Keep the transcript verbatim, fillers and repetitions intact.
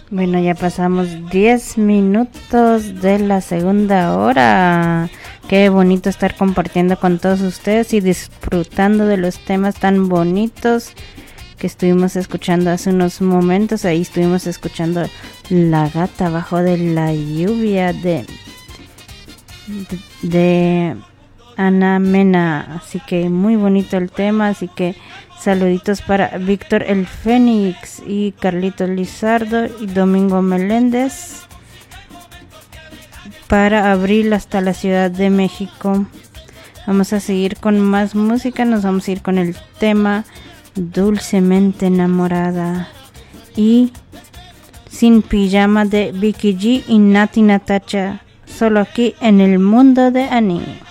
Bueno, ya pasamos diez minutos de la segunda hora. Qué bonito estar compartiendo con todos ustedes y disfrutando de los temas tan bonitos que estuvimos escuchando hace unos momentos. Ahí estuvimos escuchando La gata bajo de la lluvia de, de, de Ana Mena. Así que muy bonito el tema, así que saluditos para Víctor el Fénix y Carlitos Lizardo y Domingo Meléndez. Para Abril hasta la Ciudad de México. Vamos a seguir con más música. Nos vamos a ir con el tema Dulcemente Enamorada y Sin Pijama de Vicky G y Nati Natacha. Solo aquí en el mundo de Annie.